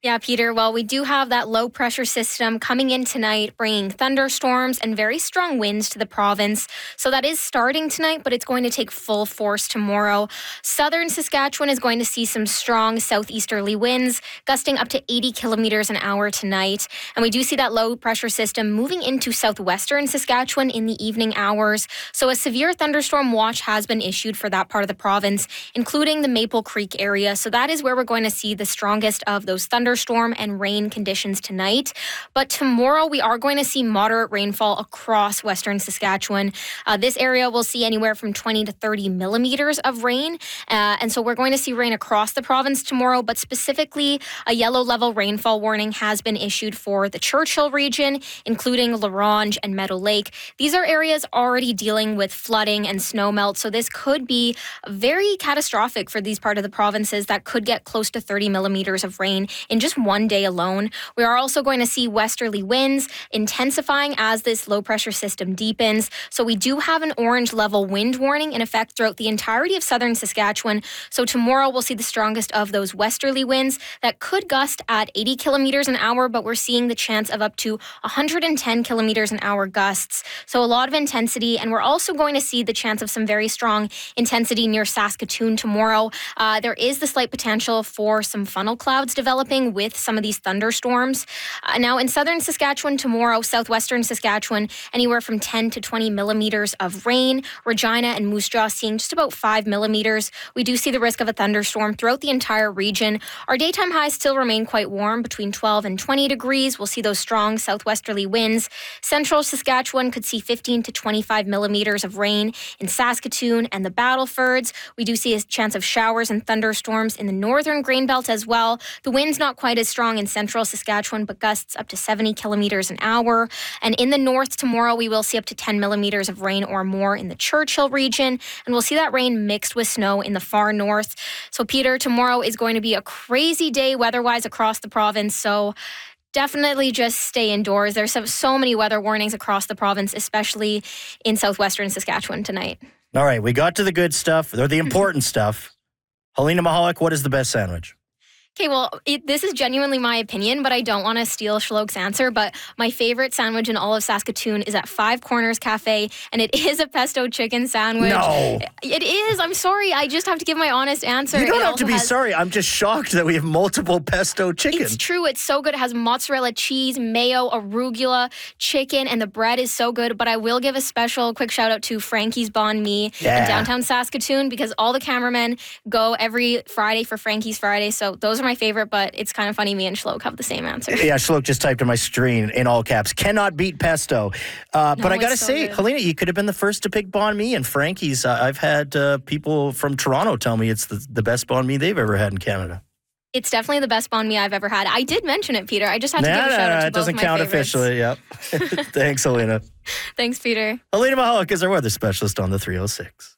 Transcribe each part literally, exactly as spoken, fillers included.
Yeah, Peter. Well, we do have that low pressure system coming in tonight, bringing thunderstorms and very strong winds to the province. So that is starting tonight, but it's going to take full force tomorrow. Southern Saskatchewan is going to see some strong southeasterly winds, gusting up to eighty kilometers an hour tonight. And we do see that low pressure system moving into southwestern Saskatchewan in the evening hours. So a severe thunderstorm watch has been issued for that part of the province, including the Maple Creek area. So that is where we're going to see the strongest of those thunderstorms. Thunderstorm and rain conditions tonight. But tomorrow we are going to see moderate rainfall across western Saskatchewan. Uh, this area will see anywhere from twenty to thirty millimeters of rain. Uh, and so we're going to see rain across the province tomorrow, but specifically a yellow level rainfall warning has been issued for the Churchill region, including La Ronge and Meadow Lake. These are areas already dealing with flooding and snowmelt. So this could be very catastrophic for these part of the provinces that could get close to thirty millimeters of rain in just one day alone. We are also going to see westerly winds intensifying as this low pressure system deepens. So we do have an orange level wind warning in effect throughout the entirety of southern Saskatchewan. So tomorrow we'll see the strongest of those westerly winds that could gust at eighty kilometers an hour, but we're seeing the chance of up to one hundred ten kilometers an hour gusts. So a lot of intensity, and we're also going to see the chance of some very strong intensity near Saskatoon tomorrow. Uh, there is the slight potential for some funnel clouds developing with some of these thunderstorms. Uh, now in southern Saskatchewan tomorrow, southwestern Saskatchewan, anywhere from ten to twenty millimeters of rain. Regina and Moose Jaw seeing just about five millimeters. We do see the risk of a thunderstorm throughout the entire region. Our daytime highs still remain quite warm, between twelve and twenty degrees. We'll see those strong southwesterly winds. Central Saskatchewan could see fifteen to twenty-five millimeters of rain in Saskatoon and the Battlefords. We do see a chance of showers and thunderstorms in the northern grain belt as well. The wind's not quite as strong in central Saskatchewan, but gusts up to seventy kilometers an hour. And in the north tomorrow, we will see up to ten millimeters of rain or more in the Churchill region. And we'll see that rain mixed with snow in the far north. So, Peter, tomorrow is going to be a crazy day weather-wise across the province. So definitely just stay indoors. There's so, so many weather warnings across the province, especially in southwestern Saskatchewan tonight. All right, we got to the good stuff, or the important stuff. Helena Mahalik, what is the best sandwich? Okay, well, it, this is genuinely my opinion, but I don't want to steal Shalok's answer. But my favorite sandwich in all of Saskatoon is at Five Corners Cafe, and it is a pesto chicken sandwich. No. It is. I'm sorry. I just have to give my honest answer. You don't it have to be has, sorry. I'm just shocked that we have multiple pesto chicken. It's true. It's so good. It has mozzarella cheese, mayo, arugula, chicken, and the bread is so good. But I will give a special quick shout out to Frankie's Banh Mi yeah. in downtown Saskatoon, because all the cameramen go every Friday for Frankie's Friday. So those are my favorite, but it's kind of funny me and Shlok have the same answer. Yeah, Shlok just typed on my screen in all caps, cannot beat pesto. Uh, no, but I got to so say, good. Helena, you could have been the first to pick banh mi and Frankie's. Uh, I've had uh, people from Toronto tell me it's the, the best banh mi they've ever had in Canada. It's definitely the best banh mi I've ever had. I did mention it, Peter. I just have to nah, give a nah, shout nah, out to it both doesn't my count favorites. officially, yep. Thanks, Helena. Thanks, Peter. Helena Mahalik is our weather specialist on the three oh six.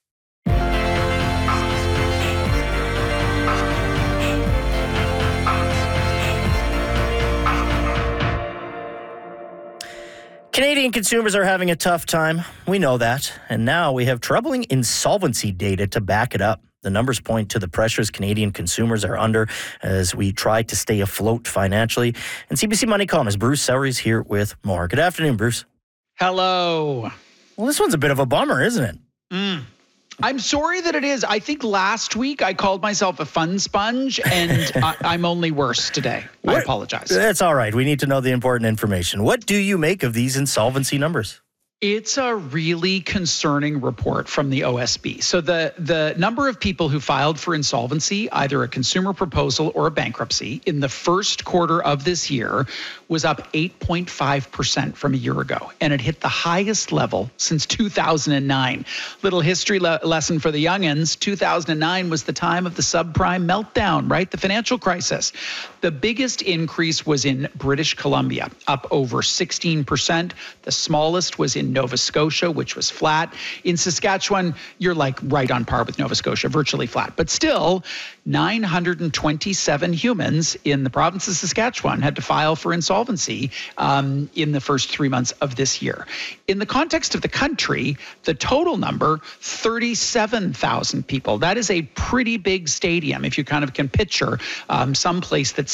Canadian consumers are having a tough time. We know that. And now we have troubling insolvency data to back it up. The numbers point to the pressures Canadian consumers are under as we try to stay afloat financially. And C B C Money columnist Bruce Sowery is here with more. Good afternoon, Bruce. Hello. Well, this one's a bit of a bummer, isn't it? Mm. I'm sorry that it is. I think last week I called myself a fun sponge, and I, I'm only worse today. What? I apologize. That's all right. We need to know the important information. What do you make of these insolvency numbers? It's a really concerning report from the O S B. So the, the number of people who filed for insolvency, either a consumer proposal or a bankruptcy, in the first quarter of this year was up eight point five percent from a year ago. And it hit the highest level since two thousand nine. Little history le- lesson for the youngins. two thousand nine was the time of the subprime meltdown, right? The financial crisis. The biggest increase was in British Columbia, up over sixteen percent. The smallest was in Nova Scotia, which was flat. In Saskatchewan, you're like right on par with Nova Scotia, virtually flat. But still, nine hundred twenty-seven humans in the province of Saskatchewan had to file for insolvency um, in the first three months of this year. In the context of the country, the total number, thirty-seven thousand people. That is a pretty big stadium, if you kind of can picture um, some place that's